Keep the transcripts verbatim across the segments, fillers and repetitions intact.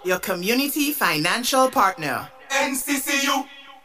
your community financial partner. N C C U.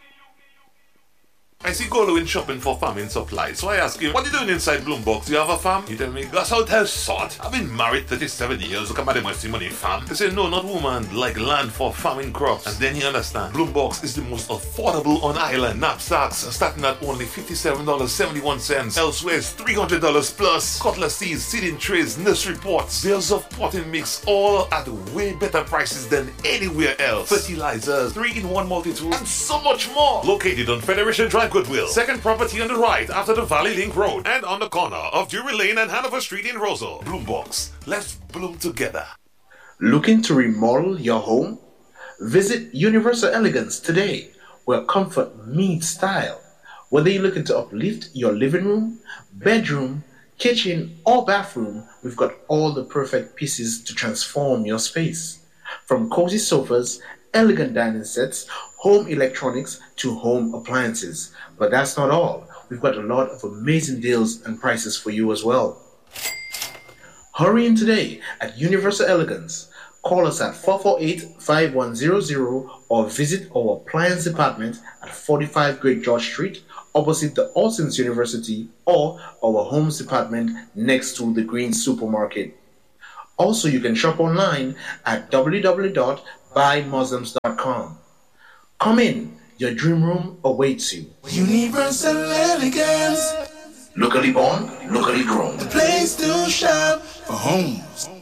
I see Golo in shopping for farming supplies, so I ask him, what are you doing inside Bloombox? Do you have a farm? He tell me, Gus out has sort. I've been married thirty-seven years, look at my must money farm. They say, no, not woman, like land for farming crops. And then he understand, Bloombox is the most affordable on island. Knapsacks starting at only fifty-seven dollars and seventy-one cents. Elsewhere it's three hundred dollars plus. Cutlasses, seeding trays, nursery pots, bales of potting mix, all at way better prices than anywhere else. Fertilizers, three in one multi-tool, and so much more. Located on Federation Drive, Goodwill. Second property on the right after the Valley Link Road and on the corner of Drury Lane and Hanover Street in Rosal. Bloombox. Let's bloom together. Looking to remodel your home? Visit Universal Elegance today, where comfort meets style. Whether you're looking to uplift your living room, bedroom, kitchen, or bathroom, we've got all the perfect pieces to transform your space. From cozy sofas, elegant dining sets, home electronics to home appliances. But that's not all. We've got a lot of amazing deals and prices for you as well. Hurry in today at Universal Elegance. Call us at four four eight, five one zero zero or visit our appliance department at forty-five Great George Street opposite the Austin's University or our homes department next to the Green Supermarket. Also, you can shop online at w w w dot buy muslims dot com. Come in, your dream room awaits you. Universal Elegance. Locally born, locally grown. The place to shop for homes.